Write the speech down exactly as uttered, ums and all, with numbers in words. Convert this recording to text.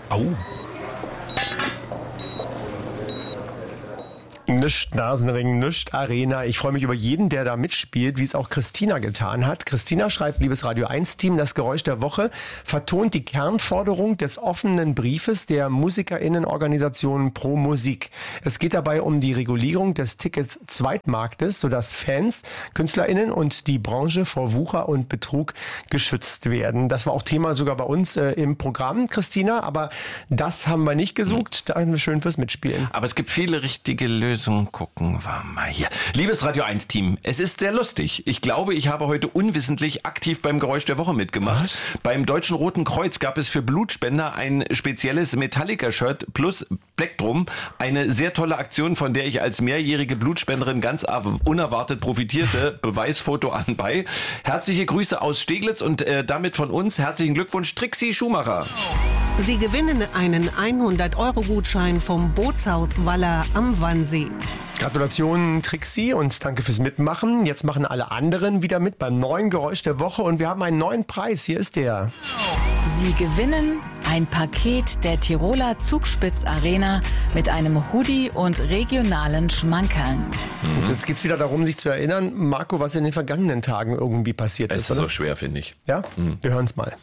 Au. Nischt Nasenring, nischt Arena. Ich freue mich über jeden, der da mitspielt, wie es auch Christina getan hat. Christina schreibt, liebes Radio eins Team, das Geräusch der Woche vertont die Kernforderung des offenen Briefes der MusikerInnenorganisation Pro Musik. Es geht dabei um die Regulierung des Ticket-Zweitmarktes, sodass Fans, KünstlerInnen und die Branche vor Wucher und Betrug geschützt werden. Das war auch Thema sogar bei uns äh, im Programm, Christina, aber das haben wir nicht gesucht. Da sind wir schön fürs Mitspielen. Aber es gibt viele richtige Lösungen. Gucken wir mal hier. Liebes Radio eins Team, es ist sehr lustig. Ich glaube, ich habe heute unwissentlich aktiv beim Geräusch der Woche mitgemacht. Was? Beim Deutschen Roten Kreuz gab es für Blutspender ein spezielles Metallica-Shirt plus Plektrum. Eine sehr tolle Aktion, von der ich als mehrjährige Blutspenderin ganz unerwartet profitierte. Beweisfoto anbei. Herzliche Grüße aus Steglitz und äh, damit von uns herzlichen Glückwunsch, Trixi Schumacher. Sie gewinnen einen hundert-Euro-Gutschein vom Bootshaus Waller am Wannsee. Gratulation, Trixi, und danke fürs Mitmachen. Jetzt machen alle anderen wieder mit beim neuen Geräusch der Woche und wir haben einen neuen Preis. Hier ist der. Sie gewinnen ein Paket der Tiroler Zugspitz Arena mit einem Hoodie und regionalen Schmankerln. Mhm. Jetzt geht's wieder darum, sich zu erinnern, Marco, was in den vergangenen Tagen irgendwie passiert Es ist. ist oder? so schwer, finde ich. Ja? Mhm. Wir hören's mal.